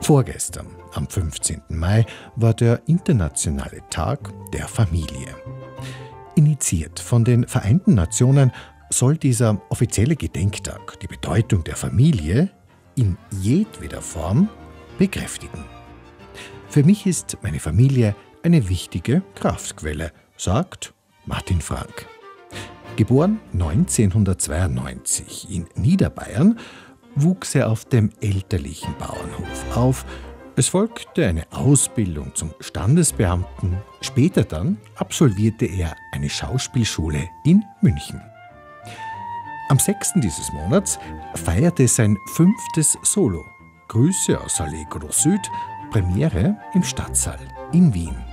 Vorgestern, am 15. Mai, war der internationale Tag der Familie. Initiiert von den Vereinten Nationen soll dieser offizielle Gedenktag die Bedeutung der Familie in jedweder Form bekräftigen. Für mich ist meine Familie eine wichtige Kraftquelle, sagt Martin Frank. Geboren 1992 in Niederbayern, wuchs er auf dem elterlichen Bauernhof auf. Es folgte eine Ausbildung zum Standesbeamten. Später dann absolvierte er eine Schauspielschule in München. Am 6. dieses Monats feierte sein 5. Solo. Grüße aus Allegro Süd, Premiere im Stadtsaal in Wien.